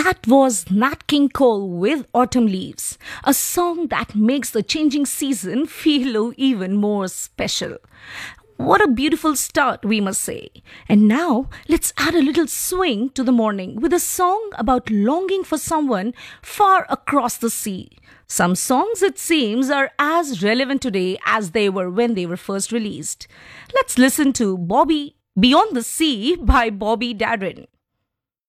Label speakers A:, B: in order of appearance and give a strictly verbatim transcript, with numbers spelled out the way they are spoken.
A: That was Nat King Cole with Autumn Leaves, a song that makes the changing season feel even more special. What a beautiful start, we must say. And now, let's add a little swing to the morning with a song about longing for someone far across the sea. Some songs, it seems, are as relevant today as they were when they were first released. Let's listen to Bobby Beyond the Sea by Bobby Darin.